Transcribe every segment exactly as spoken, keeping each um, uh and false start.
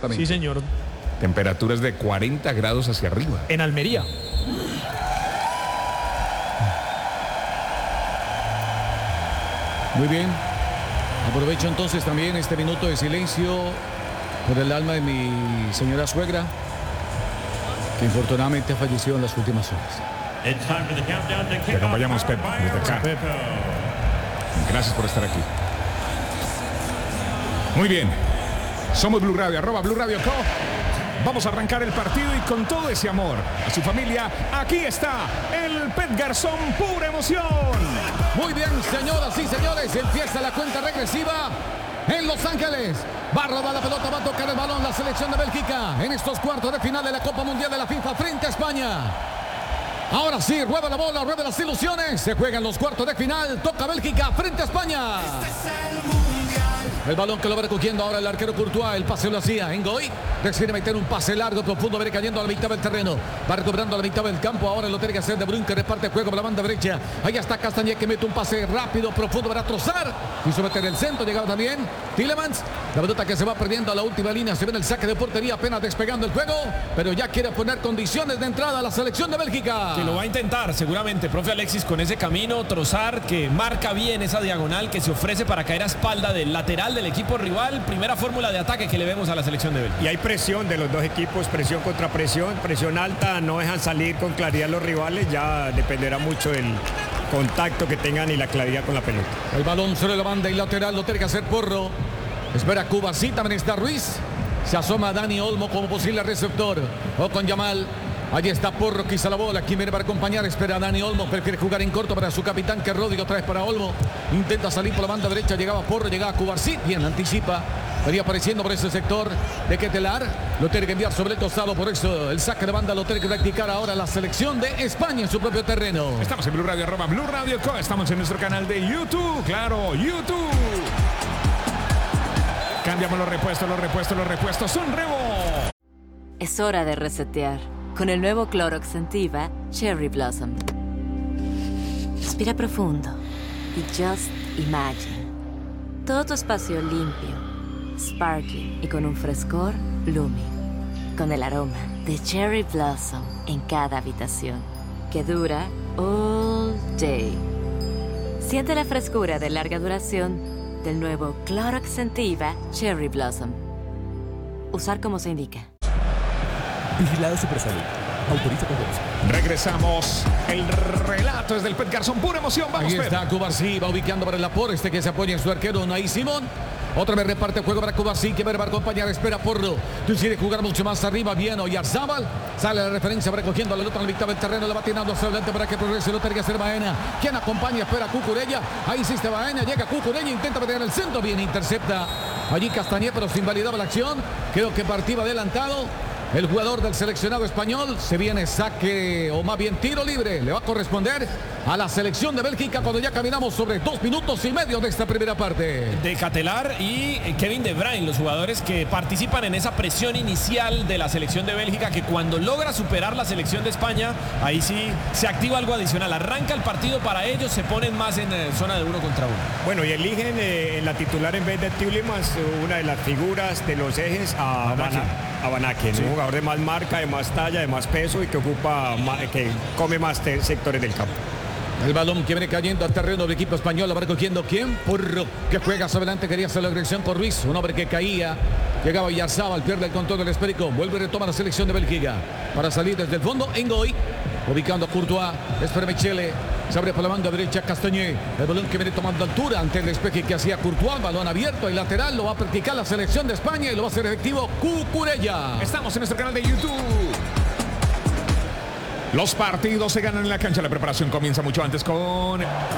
Sí, señor. Temperaturas de cuarenta grados hacia arriba. En Almería. Muy bien. Aprovecho entonces también este minuto de silencio por el alma de mi señora suegra, que infortunadamente falleció en las últimas horas. Te acompañamos, Pep, desde acá. Gracias por estar aquí. Muy bien. Somos Blue Radio, arroba Blue Radio Co. Vamos a arrancar el partido y con todo ese amor a su familia, aquí está el Pet Garzón, pura emoción. Muy bien, señoras y señores, empieza la cuenta regresiva en Los Ángeles. Va a rodar la pelota, va a tocar el balón la selección de Bélgica en estos cuartos de final de la Copa Mundial de la FIFA frente a España. Ahora sí, rueda la bola, rueda las ilusiones. Se juegan los cuartos de final, toca Bélgica frente a España. El balón que lo va recogiendo ahora el arquero Courtois. El pase lo hacía Ngoy. Decide meter un pase largo, profundo, viene cayendo a la mitad del terreno. Va recuperando a la mitad del campo. Ahora lo tiene que hacer De Bruyne, que reparte el juego por la banda derecha. Ahí está Castañé, que mete un pase rápido, profundo para trozar. Quiso meter el centro, llegaba también Tielemans. La pelota que se va perdiendo a la última línea. Se ve en el saque de portería, apenas despegando el juego. Pero ya quiere poner condiciones de entrada a la selección de Bélgica. Que lo va a intentar seguramente, profe Alexis, con ese camino. Trossard, que marca bien esa diagonal, que se ofrece para caer a espalda del lateral del equipo rival. Primera fórmula de ataque que le vemos a la selección de Bélgica. Y hay presión de los dos equipos, presión contra presión, presión alta, no dejan salir con claridad los rivales, ya dependerá mucho del contacto que tengan y la claridad con la pelota. El balón sobre la banda y lateral, lo tiene que hacer Porro. Espera Cuba, sí, también está Ruiz. Se asoma Dani Olmo como posible receptor. O con Yamal. Allí está Porro, quizá la bola. Aquí viene para acompañar. Espera a Dani Olmo. Prefiere jugar en corto para su capitán, que Rodrigo otra vez para Olmo. Intenta salir por la banda derecha. Llegaba Porro, llegaba Cubarsí. Bien, anticipa. Venía apareciendo por ese sector de Ketelar. Lo tiene que enviar sobre el costado. Por eso el saque de banda lo tiene que practicar ahora la selección de España en su propio terreno. Estamos en Blue Radio, arroba Blue Radio Co. Estamos en nuestro canal de YouTube. Claro, YouTube. Cambiamos los repuestos, los repuestos, los repuestos. Son Rebo. Es hora de resetear. Con el nuevo Clorox Sentiva Cherry Blossom. Respira profundo y just imagine. Todo tu espacio limpio, sparkling y con un frescor blooming. Con el aroma de Cherry Blossom en cada habitación. Que dura all day. Siente la frescura de larga duración del nuevo Clorox Sentiva Cherry Blossom. Usar como se indica. Vigilado Supersalud. Autoriza con voz. Regresamos. El relato es del Pet Garzón. Pura emoción. Vamos, Ahí está Cubarsí. Va ubicando para el Laporte. Este que se apoya en su arquero, Unai Simón. Otra vez reparte el juego para Cubarsí, que va a acompañar. Espera Porro. Decide jugar mucho más arriba. Bien, Oyarzábal. Sale la referencia, va recogiendo la pelota en la mitad del terreno. La va tirando hacia adelante para que progrese. Lo tiene que hacer Baena. Quien acompaña, espera Cucurella. Ahí insiste Baena. Llega Cucurella. Intenta meter el centro. Bien, intercepta allí Castañé, pero se invalidaba la acción. Creo que partía adelantado. El jugador del seleccionado español. Se viene saque, o más bien tiro libre. Le va a corresponder a la selección de Bélgica cuando ya caminamos sobre dos minutos y medio de esta primera parte. De Ketelar y Kevin De Bruyne, los jugadores que participan en esa presión inicial de la selección de Bélgica, que cuando logra superar la selección de España, ahí sí se activa algo adicional. Arranca el partido para ellos, se ponen más en eh, zona de uno contra uno. Bueno, y eligen eh, en la titular en vez de Tielemans, una de las figuras de los ejes, a Van a Van Aken, sí. Un jugador de más marca, de más talla, de más peso y que ocupa, que come más sectores del campo. El balón que viene cayendo al terreno del equipo español. Lo va recogiendo ¿quién? Porro, que juega hacia adelante. Quería hacer la agresión por Ruiz. Un hombre que caía. Llegaba Yarzábal, pierde el control del esférico. Vuelve y retoma la selección de Bélgica. Para salir desde el fondo, Ngoy. Ubicando a Courtois. Espera Michele. Se abre por la banda derecha Castañé. El balón que viene tomando altura ante el despeje que hacía Courtois. Balón abierto y lateral. Lo va a practicar la selección de España y lo va a hacer efectivo Cucurella. Estamos en nuestro canal de YouTube. Los partidos se ganan en la cancha. La preparación comienza mucho antes con...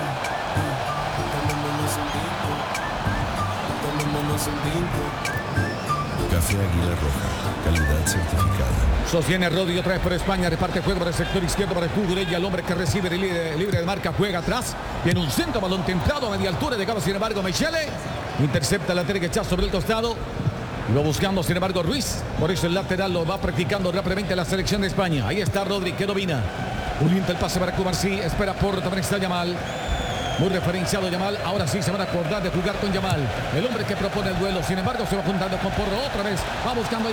Café Águila Roja, calidad certificada. Sostiene Rodri otra vez por España. Reparte juego para el sector izquierdo para Cucurella. El hombre que recibe libre, libre de marca juega atrás. Tiene un centro, balón templado a media altura. Llegaba sin embargo Michele. Intercepta la tiene que echar sobre el costado. Lo buscando, sin embargo, Ruiz. Por eso el lateral lo va practicando rápidamente la selección de España. Ahí está Rodri, que domina. Orienta el pase para Cubarsí. Espera Porro, también está Yamal. Muy referenciado Yamal. Ahora sí se van a acordar de jugar con Yamal. El hombre que propone el duelo. Sin embargo, se va juntando con Porro otra vez. Va buscando